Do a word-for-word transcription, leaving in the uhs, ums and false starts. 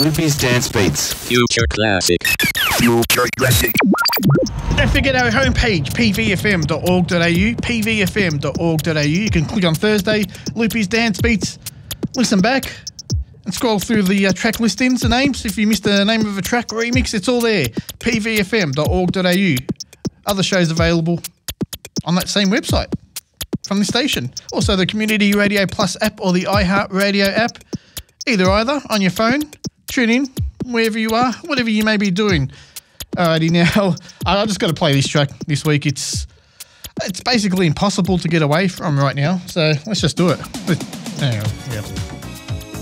Loopy's Dance Beats. Future Classic. Future Classic. Don't forget our homepage, p v f m dot org dot a u, p v f m dot org dot a u. You can click on Thursday, Loopy's Dance Beats, listen back, and scroll through the uh, track listings, the names. If you missed the name of a track or remix, it's all there, p v f m dot org dot a u. Other shows available on that same website from the station. Also, the Community Radio Plus app or the iHeart Radio app. Either either on your phone. Tune in wherever you are, whatever you may be doing. Alrighty, now I just got to play this track this week. It's it's basically impossible to get away from right now, so let's just do it. Hang on, yeah.